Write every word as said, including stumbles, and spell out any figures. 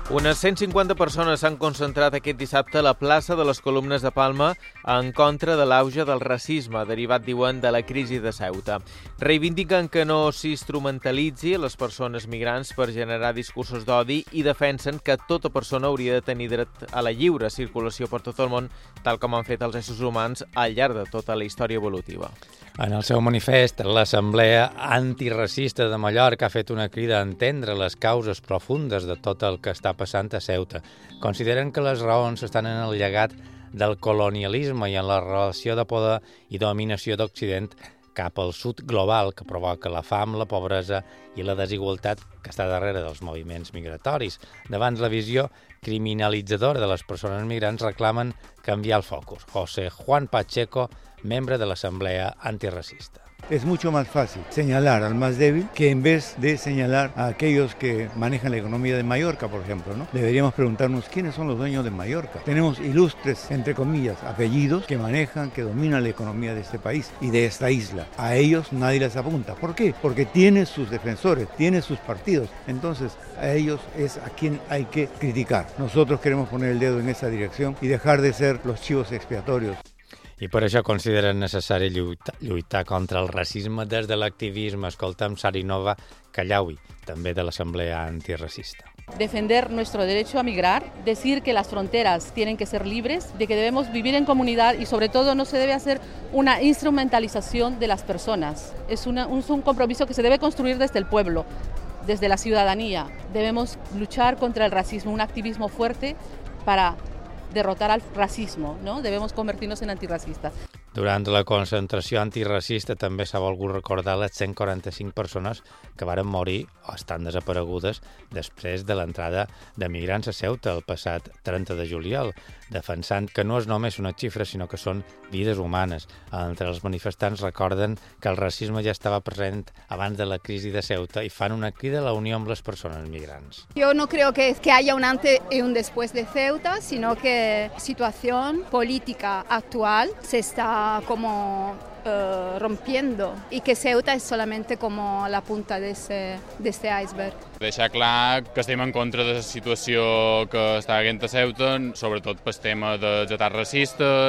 Unes cent cinquanta persones s'han concentrat aquest dissabte a la plaça de les Columnes de Palma en contra de l'auge del racisme, derivat, diuen, de la crisi de Ceuta. Reivindiquen que no s'instrumentalitzi les persones migrants per generar discursos d'odi i defensen que tota persona hauria de tenir dret a la lliure circulació per tot el món, tal com han fet els éssers humans al llarg de tota la història evolutiva. En el seu manifest, l'Assemblea Antiracista de Mallorca ha fet una crida a entendre les causes profundes de tot el que està passant a Ceuta. Consideren que les raons estan en el llegat del colonialisme i en la relació de poder i dominació d'Occident cap al sud global, que provoca la fam, la pobresa i la desigualtat que està darrere dels moviments migratoris. Davant la visió criminalitzadora de les persones migrants, reclamen canviar el focus. José Juan Pacheco, membre de l'Assemblea Antirracista. Es mucho más fácil señalar al más débil que en vez de señalar a aquellos que manejan la economía de Mallorca, por ejemplo, ¿no? Deberíamos preguntarnos quiénes son los dueños de Mallorca. Tenemos ilustres, entre comillas, apellidos que manejan, que dominan la economía de este país y de esta isla. A ellos nadie les apunta. ¿Por qué? Porque tiene sus defensores, tiene sus partidos. Entonces, a ellos es a quien hay que criticar. Nosotros queremos poner el dedo en esa dirección y dejar de ser los chivos expiatorios. I per això consideren necessari lluitar, lluitar contra el racisme des de l'activisme. Escoltem Sarinova Callaui, també de l'Assemblea Antirracista. Defender nuestro derecho a migrar, decir que las fronteras tienen que ser libres, de que debemos vivir en comunidad y sobre todo no se debe hacer una instrumentalización de las personas. Es, una, es un compromiso que se debe construir desde el pueblo, desde la ciudadanía. Debemos luchar contra el racismo, un activismo fuerte para derrotar al racismo, ¿no? Debemos convertirnos en antirracistas. Durant la concentració antiracista també s'ha volgut recordar les cent quaranta-cinc persones que varen morir o estan desaparegudes després de l'entrada de migrants a Ceuta el passat trenta de juliol, defensant que no és només una xifra, sinó que són vides humanes. Entre els manifestants recorden que el racisme ja estava present abans de la crisi de Ceuta i fan una crida a la unió amb les persones migrants. Yo no creo que, que haya un antes y un después de Ceuta, sino que la situación política actual se está como uh, rompiendo y que Ceuta es solamente como la punta de ese, de este iceberg. Deixar clar que estem en contra de la situació que està havent a Ceuta, sobretot pel tema dels atacs racistes.